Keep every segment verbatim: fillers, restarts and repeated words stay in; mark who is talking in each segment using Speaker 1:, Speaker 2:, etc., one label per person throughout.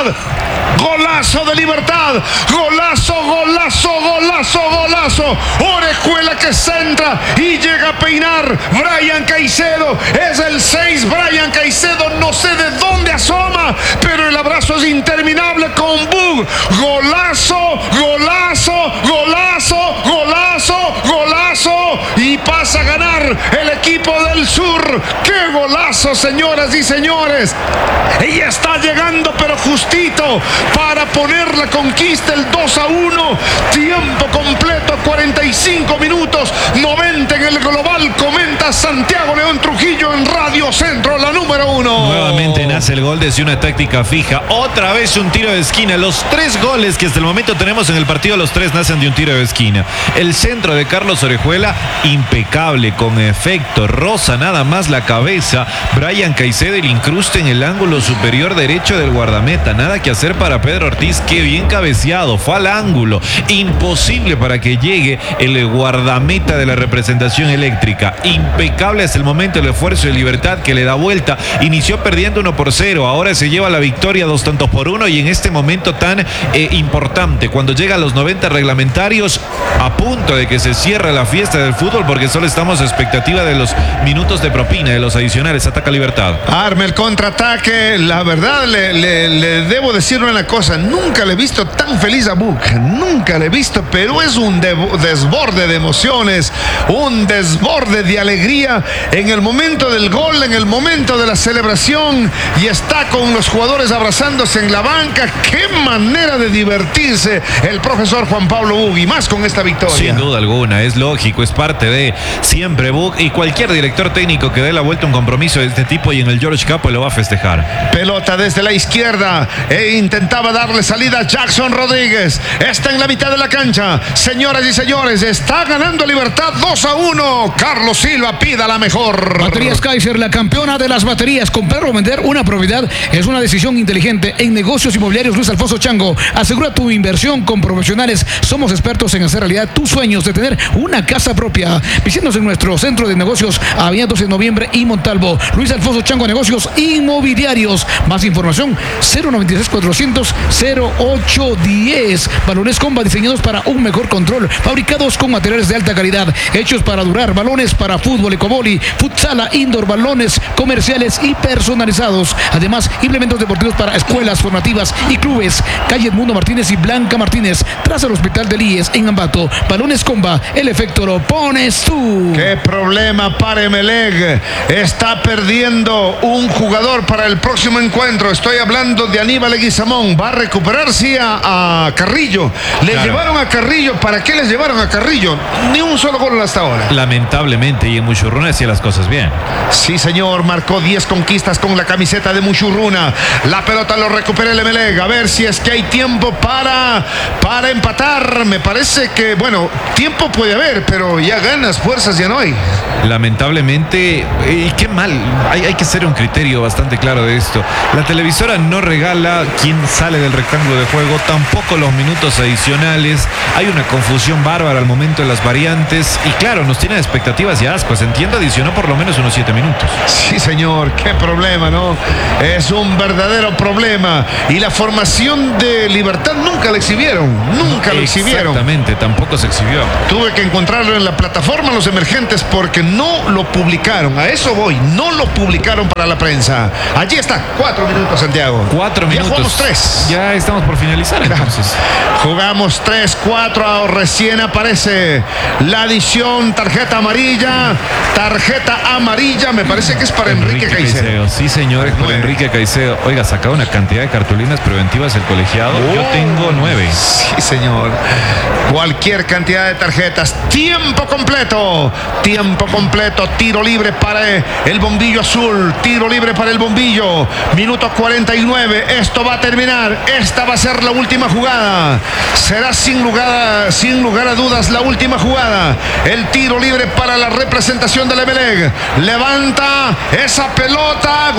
Speaker 1: Golazo de Libertad. Golazo, golazo, golazo, golazo. Orejuela que centra y llega a peinar. Brian Caicedo. Es el seis. Brian Caicedo. No sé de dónde asoma, pero el abrazo es interminable con Bug. Golazo, golazo, golazo, golazo, golazo. Y pasa a ganar el equipo del sur. ¡Qué golazo, señoras y señores! Y está llegando, pero justito, para poner la conquista, el dos a uno. Tiempo completo, cuarenta y cinco minutos, noventa en el global. Comenta Santiago León Trujillo en Radio Centro, la número uno.
Speaker 2: Nuevamente nace el gol desde una táctica fija. Otra vez un tiro de esquina. Los tres goles que hasta el momento tenemos en el partido, los tres nacen de un tiro de esquina. El centro de Carlos Orejuela, impecable, con efecto. Rosa nada más la cabeza. Brian Caicedo, el incruste en el ángulo superior derecho del guardameta. Nada que hacer para Pedro Ortiz. Qué bien cabeceado. Fue al ángulo. Imposible para que llegue el guardameta de la representación eléctrica. Impecable hasta el momento el esfuerzo de Libertad, que le da vuelta. Inició perdiendo uno por cero. Ahora se lleva la victoria dos tantos por uno. Y en este momento tan eh, importante, cuando llega a los noventa reglamentarios, a punto de que se cierre la fiesta del fútbol, porque solo estamos a expectativa de los minutos de propina, de los adicionales. Ataca Libertad.
Speaker 1: Arma el contraataque. La verdad, le, le, le debo decir una cosa. Nunca le he visto tan feliz a Buc. Nunca le he visto, pero es un de, desborde de emociones, un desborde de alegría en el momento del gol, en el momento de la celebración, y está con los jugadores abrazándose en la banca. Qué manera de divertirse el profesor Juan Pablo Buc, y más con esta victoria.
Speaker 2: Sin duda alguna, es lógico, es parte de siempre Buc, y cualquier director técnico que dé la vuelta a un compromiso de este tipo, y en el George Capo lo va a festejar.
Speaker 1: Pelota desde la izquierda, e intentaba darle salida a Jackson Rodríguez. Está en la mitad de la cancha. Señoras y señores, está ganando Libertad dos a uno. Carlos Silva, pida la mejor.
Speaker 3: Baterías Kaiser, la campeona de las baterías. Comprar o vender una propiedad es una decisión inteligente. En negocios inmobiliarios, Luis Alfonso Chango. Asegura tu inversión con profesionales. Somos expertos en hacer realidad tus sueños de tener una casa propia. Visítanos en nuestro centro de negocios, Avenida doce de Noviembre y Montalvo. Luis Alfonso Chango, negocios inmobiliarios. Más información, cero noventa y seis, cuatrocientos, cero ocho diez. Balones Comba, diseñados para un mejor control. Fabricados con materiales de alta calidad. Hechos para durar. Balones para fútbol, ecoboli, futsala, indoor, balones comerciales y personalizados. Además, implementos deportivos para escuelas formativas y clubes. Calle Edmundo Martínez y Blanca Martínez, tras el Hospital del I E S en Ambato. Balones Comba, el efecto lo pones tú.
Speaker 1: Qué problema para Emelec. Está perdiendo un jugador para el próximo encuentro. Estoy hablando de Aníbal Leguizamón. Va a recuperarse a, a Carrillo. Le
Speaker 2: claro.
Speaker 1: llevaron a Carrillo. ¿Para qué les llevaron a Carrillo? Ni un solo gol hasta ahora.
Speaker 2: Lamentablemente, y en Muchurruna hacía las cosas bien.
Speaker 1: Sí, señor. Marcó diez conquistas con la camiseta de Muchurruna. La pelota lo recupera el Emelec. A ver si es que hay tiempo para, para empatar. Me parece que, bueno, tiempo puede haber, pero ya ganas, fuerzas ya no hay.
Speaker 2: Lamentablemente, y qué mal, hay, hay que hacer un criterio bastante claro de esto. La televisora no regala quién sale del rectángulo de juego, tampoco los minutos adicionales. Hay una confusión bárbara al momento de las variantes, y claro, nos tiene expectativas y ascuas. Entiendo, adicionó por lo menos unos siete minutos.
Speaker 1: Sí, señor, qué problema, ¿no? Es un verdadero problema. Y la formación de Libertad nunca la exhibieron, nunca la exhibieron.
Speaker 2: Exactamente, tampoco se exhibió.
Speaker 1: Tuve que encontrarlo en la plataforma Los Emergentes porque no lo publicaron. A eso voy, no lo publicaron para la prensa. Allí está, cuatro minutos, Santiago.
Speaker 2: Cuatro minutos.
Speaker 1: Ya jugamos tres.
Speaker 2: Ya estamos por finalizar, entonces.
Speaker 1: Jugamos tres, cuatro. Recién aparece la adición, tarjeta amarilla. Tarjeta amarilla, me parece que es para Enrique, Enrique Caicedo. Caicedo.
Speaker 2: Sí, señores, por nueve. Enrique Caicedo. Oiga, sacado una cantidad de cartulinas preventivas el colegiado. Oh, yo tengo nueve.
Speaker 1: Sí, señor. Cualquier cantidad de tarjetas. Tiempo completo. Tiempo completo. Tiro libre para el bombillo azul. Tiro libre para el bombillo. Minuto cuarenta y nueve. Esto va a terminar. Esta va a ser la última jugada. Será sin lugar, sin lugar a dudas la última jugada. El tiro libre para la representación del Emelec. Levanta esa pelota Gonzalo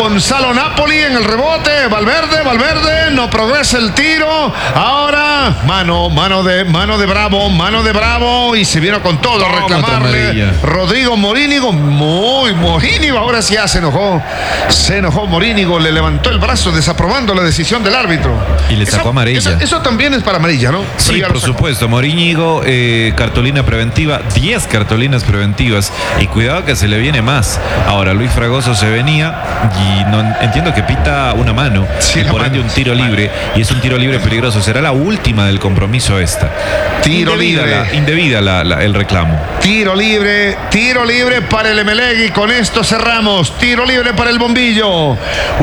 Speaker 1: lo Napoli en el rebote. Valverde, Valverde, no progresa el tiro. Ahora, mano, mano de, mano de Bravo, mano de Bravo. Y se vino con todo a reclamarle. Rodrigo Morínigo, muy Morínigo. Ahora sí ya se enojó. Se enojó Morínigo, le levantó el brazo desaprobando la decisión del árbitro.
Speaker 2: Y le sacó
Speaker 1: eso,
Speaker 2: amarilla.
Speaker 1: Eso, eso también es para amarilla, ¿no?
Speaker 2: Sí, por supuesto. Morínigo, eh, cartulina preventiva, diez cartulinas preventivas. Y cuidado que se le viene más. Ahora, Luis Fragoso se venía y no entiendo que pita una mano.
Speaker 1: Sí,
Speaker 2: y por
Speaker 1: mano.
Speaker 2: ende un tiro libre. Y es un tiro libre peligroso. Será la última del compromiso esta.
Speaker 1: Tiro
Speaker 2: indebida
Speaker 1: libre.
Speaker 2: La, indebida la, la, el reclamo.
Speaker 1: Tiro libre, tiro libre para el Emelec y con esto cerramos. Tiro libre para el Bombillo.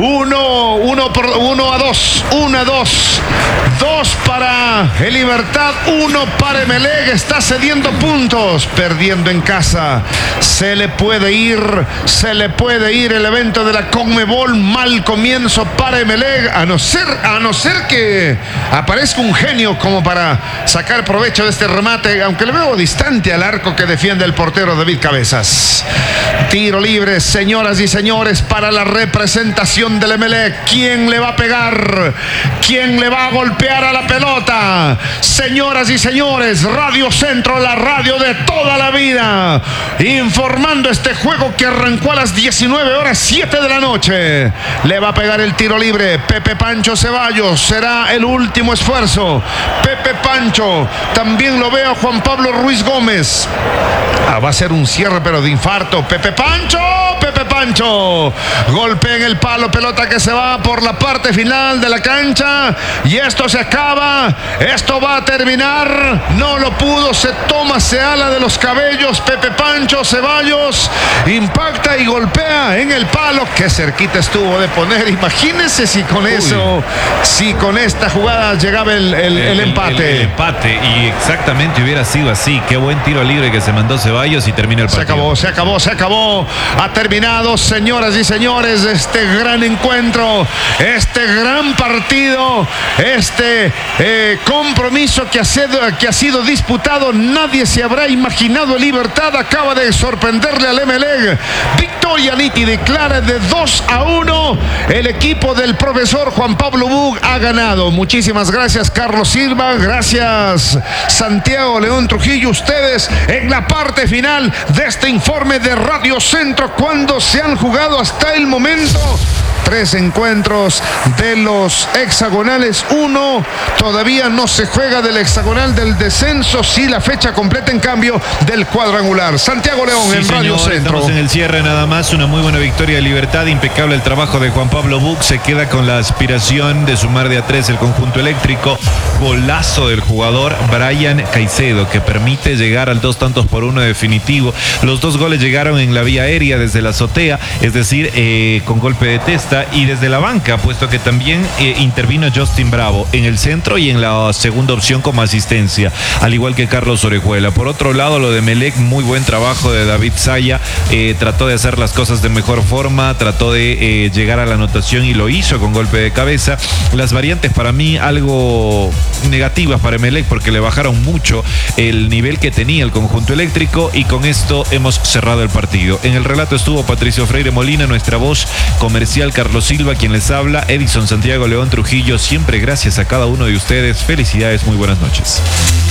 Speaker 1: Uno, uno, por, uno a dos, uno a dos. Dos para el Libertad, uno para Emelec. Está cediendo puntos, perdiendo en casa. Se le puede ir, se le puede ir el evento de la Conmebol. Mal comienzo para Emelec, a no ser, a no ser que aparezca un genio como para sacar provecho de este remate, aunque le veo distante al arco que defiende el portero David Cabezas. Tiro libre, señoras y señores, para la representación del Emelec. ¿Quién le va a pegar? ¿Quién le va a golpear a la pelota? Señoras y señores, Radio Centro, la radio de toda la vida, informando este juego que arrancó a las diecinueve horas siete de la noche. Le va a pegar el tiro libre Pepe Pancho Ceballos. Será el último esfuerzo. Pepe Pancho. También lo veo Juan Pablo Ruiz Gómez. Ah, va a ser un cierre pero de infarto. Pepe Pancho, Pepe Pancho. Golpe en el palo, pelota que se va por la parte final de la cancha. Y esto se acaba. Esto va a terminar. No lo pudo. Se toma, se ala de los cabellos. Pepe Pancho Ceballos impacta y golpea en el palo. Qué cerquita estuvo de poner. Imagínense si con eso, Uy. si con esta jugada llegaba el, el, el, el empate.
Speaker 2: El, el empate. Y exactamente hubiera sido así. Qué buen tiro libre que se mandó Ceballos y termina el partido.
Speaker 1: Se acabó, se acabó, se acabó. Ha terminado, señoras y señores, este gran encuentro, este gran partido, este eh, compromiso que ha, sido, que ha sido disputado. Nadie se habrá imaginado. Libertad acaba de sorprenderle al Emelec. Victoria nítida y clara de dos a uno. El equipo del profesor Juan Pablo Bug ha ganado. Muchísimas gracias, Carlos Silva. Gracias, Santiago León Trujillo. Ustedes en la parte final de este informe de Radio Centro, cuando se han jugado hasta el momento tres encuentros de los hexagonales. Uno todavía no se juega del hexagonal del descenso. Sí, la fecha completa en cambio del cuadrangular. Santiago León sí, en Radio
Speaker 2: señor,
Speaker 1: Centro.
Speaker 2: Estamos en el cierre nada más. Una muy buena victoria de Libertad. Impecable el trabajo de Juan Pablo Buc. Se queda con la aspiración de sumar de a tres el conjunto eléctrico. Golazo del jugador Brian Caicedo, que permite llegar al dos tantos por uno definitivo. Los dos goles llegaron en la vía aérea desde la azotea, es decir, eh, con golpe de testa, y desde la banca, puesto que también eh, intervino Justin Bravo en el centro y en la segunda opción como asistencia, al igual que Carlos Orejuela. Por otro lado, lo de Emelec, muy buen trabajo de David Saya. Eh, trató de hacer las cosas de mejor forma, trató de eh, llegar a la anotación y lo hizo con golpe de cabeza. Las variantes para mí algo negativas para Emelec, porque le bajaron mucho el nivel que tenía el conjunto eléctrico, y con esto hemos cerrado el partido. En el relato estuvo Patricio Freire Molina, nuestra voz comercial Carlos Silva, quien les habla, Edison Santiago León Trujillo. Siempre gracias a cada uno de ustedes. Felicidades, muy buenas noches.